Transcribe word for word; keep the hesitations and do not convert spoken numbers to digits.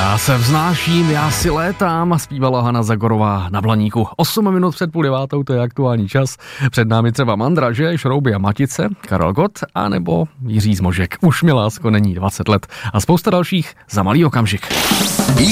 Já se vznáším, já si létám, zpívala Hana Zagorová na Blaníku. osm minut před půl devátou, to je aktuální čas. Před námi třeba Mandraže, Šrouby a Matice, Karel Gott a nebo Jiří Zmožek. Už mi lásko není dvacet let a spousta dalších za malý okamžik.